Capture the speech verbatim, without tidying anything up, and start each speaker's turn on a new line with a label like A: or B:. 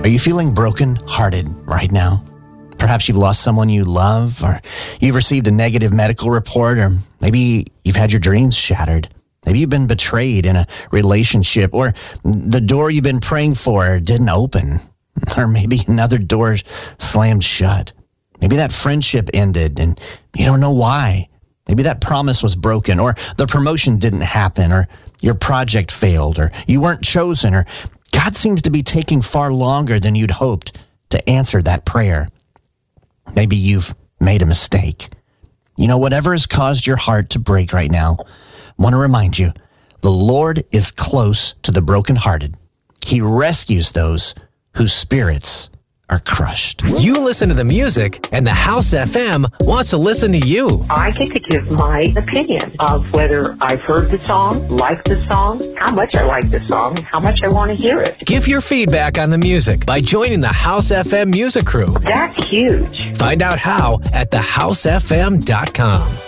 A: Are you feeling broken-hearted right now? Perhaps you've lost someone you love, or you've received a negative medical report, or maybe you've had your dreams shattered. Maybe you've been betrayed in a relationship, or the door you've been praying for didn't open, or maybe another door slammed shut. Maybe that friendship ended and you don't know why. Maybe that promise was broken, or the promotion didn't happen, or your project failed, or you weren't chosen, or God seems to be taking far longer than you'd hoped to answer that prayer. Maybe you've made a mistake. You know, whatever has caused your heart to break right now, I want to remind you, the Lord is close to the brokenhearted. He rescues those whose spirits are crushed.
B: You listen to the music, and the House F M wants to listen to you.
C: I get to give my opinion of whether I've heard the song, liked the song, how much I like the song, and how much I want to hear it.
B: Give your feedback on the music by joining the House F M Music Crew.
C: That's huge.
B: Find out how at the house f m dot com.